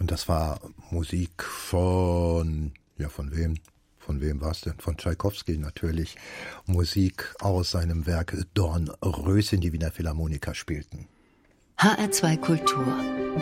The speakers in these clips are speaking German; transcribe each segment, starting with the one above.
Und das war Musik von wem? Von wem war es denn? Von Tschaikowski natürlich. Musik aus seinem Werk Dornröschen, die Wiener Philharmoniker spielten. HR2 Kultur.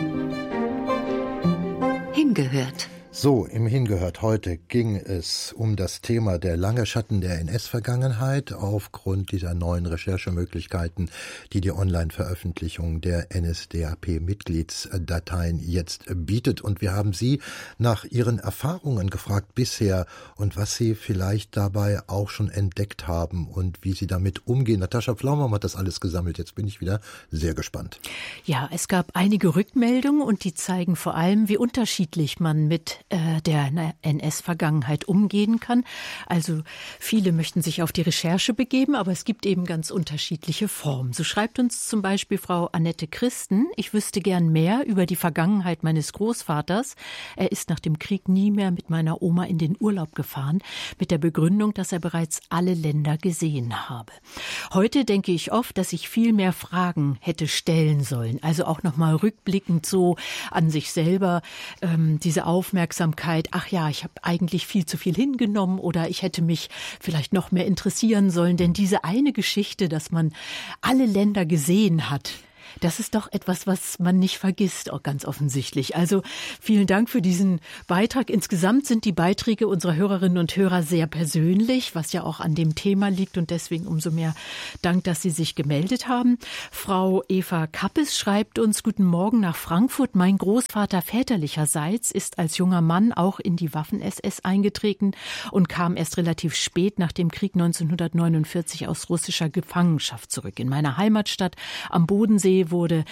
Hingehört. So, im Hingehört heute ging es um das Thema der lange Schatten der NS-Vergangenheit aufgrund dieser neuen Recherchemöglichkeiten, die die Online-Veröffentlichung der NSDAP-Mitgliedsdateien jetzt bietet. Und wir haben Sie nach Ihren Erfahrungen gefragt bisher und was Sie vielleicht dabei auch schon entdeckt haben und wie Sie damit umgehen. Natascha Pflaumbaum hat das alles gesammelt. Jetzt bin ich wieder sehr gespannt. Ja, es gab einige Rückmeldungen und die zeigen vor allem, wie unterschiedlich man mit der NS-Vergangenheit umgehen kann. Also viele möchten sich auf die Recherche begeben, aber es gibt eben ganz unterschiedliche Formen. So schreibt uns zum Beispiel Frau Annette Christen: Ich wüsste gern mehr über die Vergangenheit meines Großvaters. Er ist nach dem Krieg nie mehr mit meiner Oma in den Urlaub gefahren, mit der Begründung, dass er bereits alle Länder gesehen habe. Heute denke ich oft, dass ich viel mehr Fragen hätte stellen sollen. Also auch nochmal rückblickend so an sich selber diese Aufmerksamkeit, ach ja, ich habe eigentlich viel zu viel hingenommen oder ich hätte mich vielleicht noch mehr interessieren sollen. Denn diese eine Geschichte, dass man alle Länder gesehen hat, das ist doch etwas, was man nicht vergisst, auch ganz offensichtlich. Also vielen Dank für diesen Beitrag. Insgesamt sind die Beiträge unserer Hörerinnen und Hörer sehr persönlich, was ja auch an dem Thema liegt und deswegen umso mehr Dank, dass Sie sich gemeldet haben. Frau Eva Kappes schreibt uns: Guten Morgen nach Frankfurt. Mein Großvater väterlicherseits ist als junger Mann auch in die Waffen-SS eingetreten und kam erst relativ spät nach dem Krieg 1949 aus russischer Gefangenschaft zurück. In meiner Heimatstadt am Bodensee wurde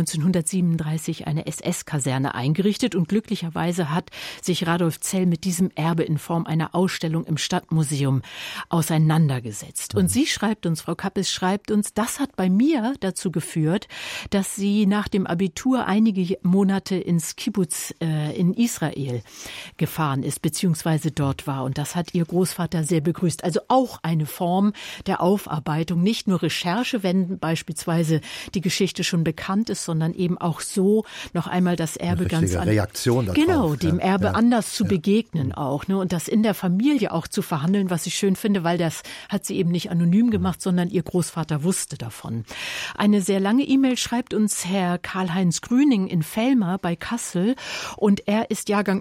1937 eine SS-Kaserne eingerichtet und glücklicherweise hat sich Radolf Zell mit diesem Erbe in Form einer Ausstellung im Stadtmuseum auseinandergesetzt. Und sie schreibt uns, Frau Kappes schreibt uns, das hat bei mir dazu geführt, dass sie nach dem Abitur einige Monate ins Kibbutz in Israel gefahren ist, beziehungsweise dort war. Und das hat ihr Großvater sehr begrüßt. Also auch eine Form der Aufarbeitung, nicht nur Recherche, wenn beispielsweise die Geschichte schon bekannt ist, sondern eben auch so noch einmal das Erbe ganz anders. Reaktion darauf. Genau, dem Erbe anders zu begegnen auch, ne, und das in der Familie auch zu verhandeln, was ich schön finde, weil das hat sie eben nicht anonym gemacht, sondern ihr Großvater wusste davon. Eine sehr lange E-Mail schreibt uns Herr Karl-Heinz Grüning in Vellmar bei Kassel und er ist Jahrgang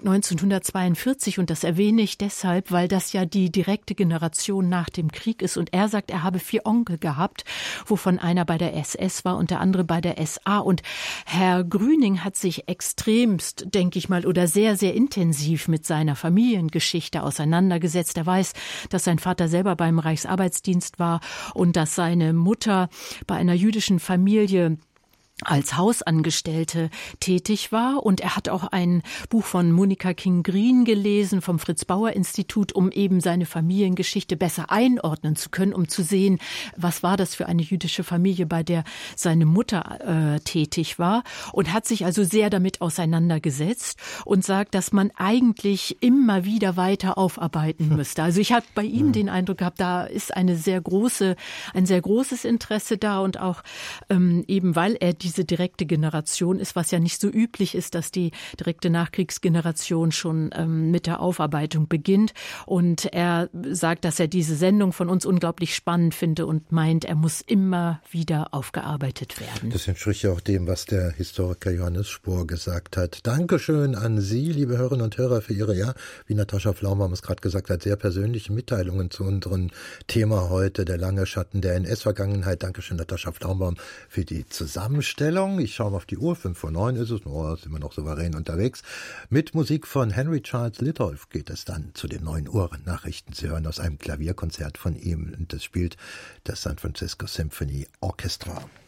1942 und das erwähne ich deshalb, weil das ja die direkte Generation nach dem Krieg ist und er sagt, er habe 4 Onkel gehabt, wovon einer bei der SS war und der andere bei der SA. Und Herr Grüning hat sich extremst, denke ich mal, oder sehr, sehr intensiv mit seiner Familiengeschichte auseinandergesetzt. Er weiß, dass sein Vater selber beim Reichsarbeitsdienst war und dass seine Mutter bei einer jüdischen Familie als Hausangestellte tätig war und er hat auch ein Buch von Monika King-Green gelesen vom Fritz-Bauer-Institut, um eben seine Familiengeschichte besser einordnen zu können, um zu sehen, was war das für eine jüdische Familie, bei der seine Mutter tätig war und hat sich also sehr damit auseinandergesetzt und sagt, dass man eigentlich immer wieder weiter aufarbeiten müsste. Also ich habe bei ihm den Eindruck gehabt, da ist ein sehr großes Interesse da und auch eben, weil er diese direkte Generation ist, was ja nicht so üblich ist, dass die direkte Nachkriegsgeneration schon mit der Aufarbeitung beginnt. Und er sagt, dass er diese Sendung von uns unglaublich spannend finde und meint, er muss immer wieder aufgearbeitet werden. Das entspricht ja auch dem, was der Historiker Johannes Spohr gesagt hat. Dankeschön an Sie, liebe Hörerinnen und Hörer, für Ihre, wie Natascha Pflaumbaum es gerade gesagt hat, sehr persönliche Mitteilungen zu unserem Thema heute, der lange Schatten der NS-Vergangenheit. Dankeschön, Natascha Pflaumbaum, für die Zusammenstellung. Ich schaue mal auf die Uhr, 8:05 ist es, sind wir noch souverän unterwegs. Mit Musik von Henry Charles Litolf geht es dann zu den 9 Uhr Nachrichten. Sie hören aus einem Klavierkonzert von ihm und das spielt das San Francisco Symphony Orchestra.